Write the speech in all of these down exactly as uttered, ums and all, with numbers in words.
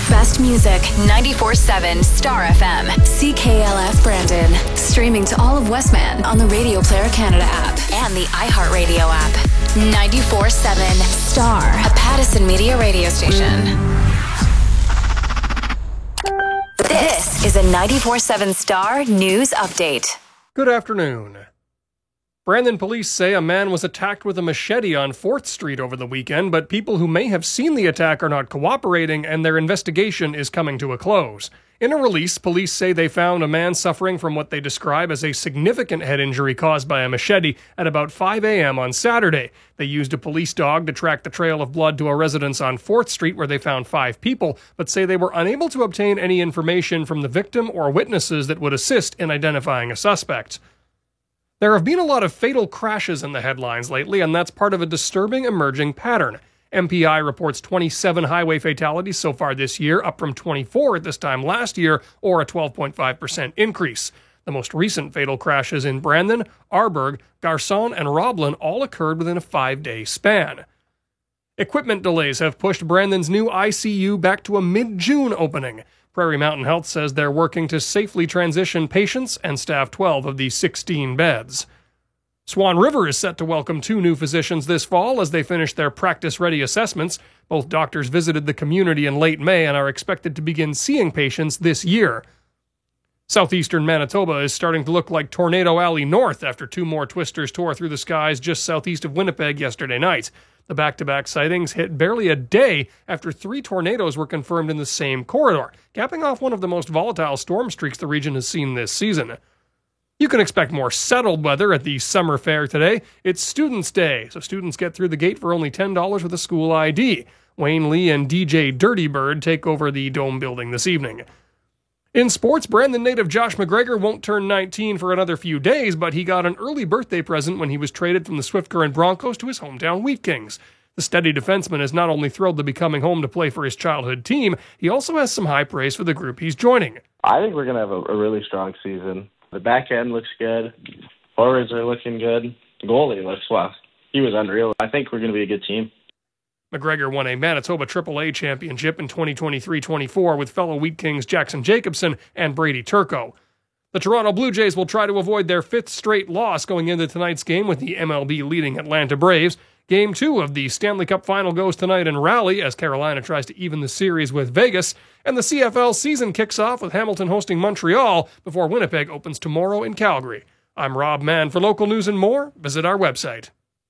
best music, ninety-four seven Star F M. C K L F Brandon. Streaming to all of Westman on the Radio Player Canada app and the iHeartRadio app. ninety-four seven Star, a Pattison Media radio station. This is a ninety-four seven Star News Update. Good afternoon. Brandon police say a man was attacked with a machete on fourth Street over the weekend, but people who may have seen the attack are not cooperating and their investigation is coming to a close. In a release, police say they found a man suffering from what they describe as a significant head injury caused by a machete at about five a.m. on Saturday. They used a police dog to track the trail of blood to a residence on fourth Street where they found five people, but say they were unable to obtain any information from the victim or witnesses that would assist in identifying a suspect. There have been a lot of fatal crashes in the headlines lately, and that's part of a disturbing emerging pattern. M P I reports twenty-seven highway fatalities so far this year, up from twenty-four at this time last year, or a twelve point five percent increase. The most recent fatal crashes in Brandon, Arburg, Garson, and Roblin all occurred within a five-day span. Equipment delays have pushed Brandon's new I C U back to a mid-June opening. Prairie Mountain Health says they're working to safely transition patients and staff twelve of the sixteen beds. Swan River is set to welcome two new physicians this fall as they finish their practice-ready assessments. Both doctors visited the community in late May and are expected to begin seeing patients this year. Southeastern Manitoba is starting to look like Tornado Alley North after two more twisters tore through the skies just southeast of Winnipeg yesterday night. The back-to-back sightings hit barely a day after three tornadoes were confirmed in the same corridor, capping off one of the most volatile storm streaks the region has seen this season. You can expect more settled weather at the summer fair today. It's Students' Day, so students get through the gate for only ten dollars with a school I D. Wayne Lee and D J Dirty Bird take over the Dome building this evening. In sports, Brandon native Josh McGregor won't turn nineteen for another few days, but he got an early birthday present when he was traded from the Swift Current Broncos to his hometown Wheat Kings. The steady defenseman is not only thrilled to be coming home to play for his childhood team, he also has some high praise for the group he's joining. I think we're going to have a, a really strong season. The back end looks good. Forwards are looking good. The goalie looks, well, he was unreal. I think we're going to be a good team. McGregor won a Manitoba triple A championship in twenty twenty-three twenty-four with fellow Wheat Kings Jackson Jacobson and Brady Turco. The Toronto Blue Jays will try to avoid their fifth straight loss going into tonight's game with the M L B leading Atlanta Braves. Game two of the Stanley Cup Final goes tonight in Raleigh as Carolina tries to even the series with Vegas. And the C F L season kicks off with Hamilton hosting Montreal before Winnipeg opens tomorrow in Calgary. I'm Rob Mann. For local news and more, visit our website.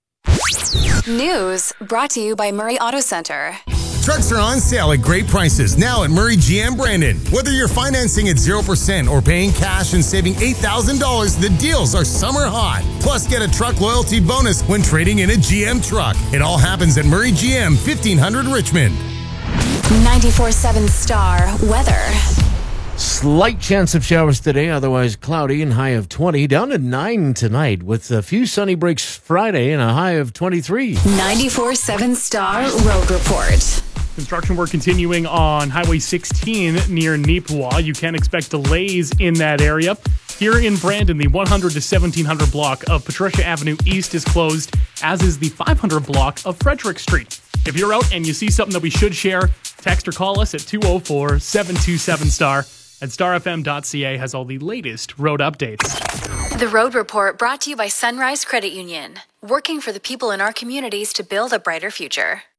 News brought to you by Murray Auto Center. Trucks are on sale at great prices now at Murray G M Brandon. Whether you're financing at zero percent or paying cash and saving eight thousand dollars, the deals are summer hot. Plus, get a truck loyalty bonus when trading in a G M truck. It all happens at Murray G M, fifteen hundred Richmond. ninety-four seven Star Weather. Slight chance of showers today, otherwise cloudy and high of twenty. Down to nine tonight with a few sunny breaks Friday and a high of twenty-three. ninety-four seven Star Road Report. Construction work continuing on Highway sixteen near Neepawa. You can expect delays in that area. Here in Brandon, the one hundred to seventeen hundred block of Patricia Avenue East is closed, as is the five hundred block of Frederick Street. If you're out and you see something that we should share, text or call us at two oh four, seven two seven, star. And star f m dot c a has all the latest road updates. The Road Report brought to you by Sunrise Credit Union, working for the people in our communities to build a brighter future.